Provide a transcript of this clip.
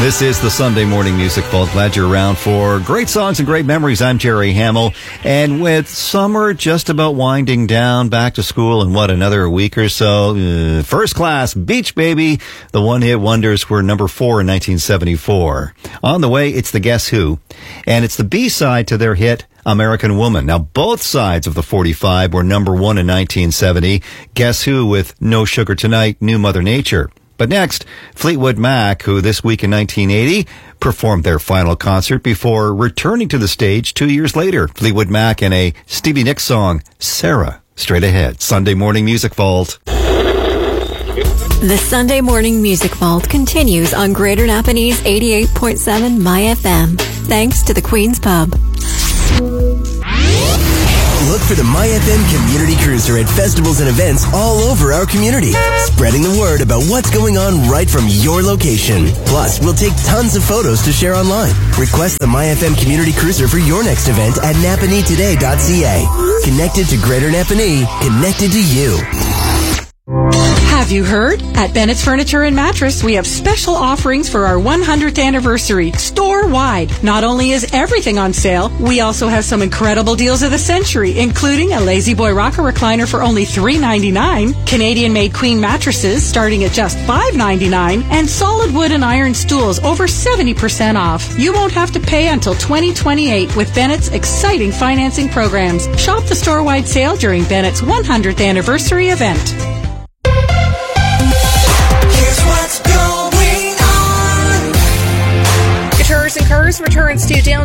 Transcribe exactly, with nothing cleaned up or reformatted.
This is the Sunday Morning Music Vault. Glad you're around for great songs and great memories. I'm Jerry Hamill. And with summer just about winding down, back to school in, what, another week or so, uh, First Class, Beach Baby, the one-hit wonders were number four in nineteen seventy-four. On the way, it's the Guess Who. And it's the B-side to their hit, American Woman. Now, both sides of the forty-five were number one in nineteen seventy. Guess Who with No Sugar Tonight, New Mother Nature. But next, Fleetwood Mac, who this week in nineteen eighty performed their final concert before returning to the stage two years later. Fleetwood Mac and a Stevie Nicks song, Sarah. Straight ahead, Sunday Morning Music Vault. The Sunday Morning Music Vault continues on Greater Napanese eighty-eight point seven My F M. Thanks to the Queen's Pub. Look for the My F M Community Cruiser at festivals and events all over our community, spreading the word about what's going on right from your location. Plus, we'll take tons of photos to share online. Request the My F M Community Cruiser for your next event at napanee today dot c a. Connected to Greater Napanee, connected to you. Have you heard? At Bennett's Furniture and Mattress, we have special offerings for our one hundredth anniversary, store-wide. Not only is everything on sale, we also have some incredible deals of the century, including a Lazy Boy Rocker Recliner for only three ninety-nine, Canadian-made queen mattresses starting at just five ninety-nine, and solid wood and iron stools over seventy percent off. You won't have to pay until twenty twenty-eight with Bennett's exciting financing programs. Shop the store-wide sale during Bennett's one hundredth anniversary event. Guitars and Cars returns to down